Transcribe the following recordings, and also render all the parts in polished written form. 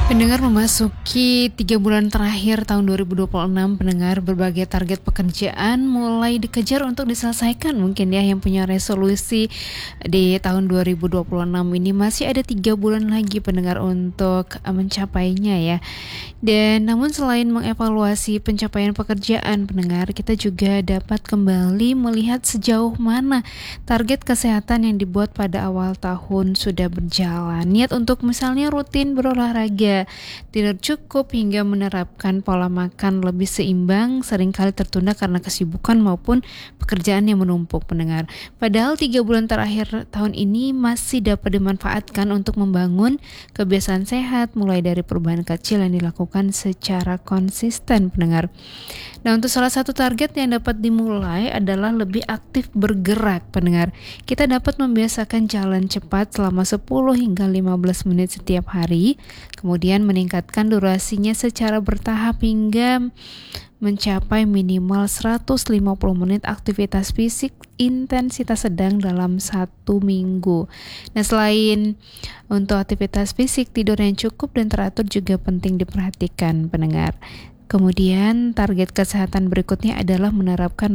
Pendengar memasuki 3 bulan terakhir tahun 2026, pendengar berbagai target pekerjaan mulai dikejar untuk diselesaikan. Mungkin ya yang punya resolusi di tahun 2026 ini masih ada 3 bulan lagi pendengar untuk mencapainya ya. Dan namun selain mengevaluasi pencapaian pekerjaan pendengar, kita juga dapat kembali melihat sejauh mana target kesehatan yang dibuat pada awal tahun sudah berjalan. Niat untuk misalnya rutin berolahraga, tidur cukup hingga menerapkan pola makan lebih seimbang seringkali tertunda karena kesibukan maupun pekerjaan yang menumpuk pendengar. Padahal 3 bulan terakhir tahun ini masih dapat dimanfaatkan untuk membangun kebiasaan sehat mulai dari perubahan kecil yang dilakukan secara konsisten pendengar. Nah, untuk salah satu target yang dapat dimulai adalah lebih aktif bergerak pendengar. Kita dapat membiasakan jalan cepat selama 10 hingga 15 menit setiap hari, kemudian meningkatkan durasinya secara bertahap hingga mencapai minimal 150 menit aktivitas fisik intensitas sedang dalam 1 minggu. Nah, selain untuk aktivitas fisik, tidur yang cukup dan teratur juga penting diperhatikan pendengar. Kemudian target kesehatan berikutnya adalah menerapkan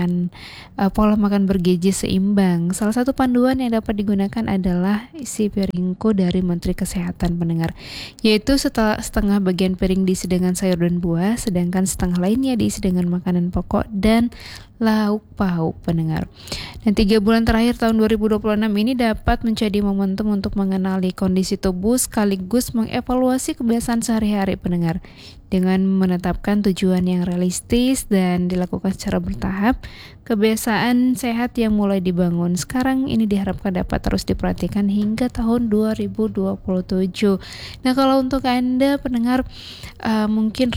pola makan bergizi seimbang. Salah satu panduan yang dapat digunakan adalah isi piringku dari Menteri Kesehatan pendengar, yaitu setengah bagian piring diisi dengan sayur dan buah, sedangkan setengah lainnya diisi dengan makanan pokok dan lauk pauk pendengar. Dan 3 bulan terakhir tahun 2026 ini dapat menjadi momentum untuk mengenali kondisi tubuh sekaligus mengevaluasi kebiasaan sehari-hari pendengar. Dengan menetapkan tujuan yang realistis dan dilakukan secara bertahap, kebiasaan sehat yang mulai dibangun sekarang ini diharapkan dapat terus diperhatikan hingga tahun 2027. Nah, kalau untuk Anda pendengar, mungkin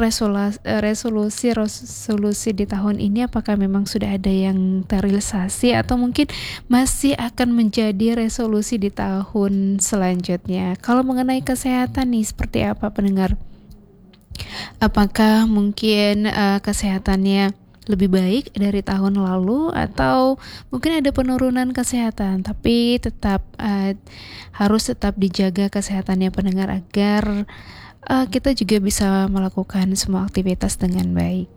resolusi di tahun ini apakah memang sudah ada yang terrealisasi atau mungkin masih akan menjadi resolusi di tahun selanjutnya? Kalau mengenai kesehatan nih, seperti apa pendengar? Apakah mungkin kesehatannya lebih baik dari tahun lalu atau mungkin ada penurunan kesehatan, tapi harus tetap dijaga kesehatannya pendengar agar kita juga bisa melakukan semua aktivitas dengan baik.